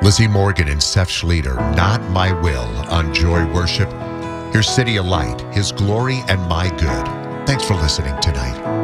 Lizzie Morgan and Seth Schleter, Not My Will, on Joy Worship. Here's City of Light, His Glory and My Good. Thanks for listening tonight.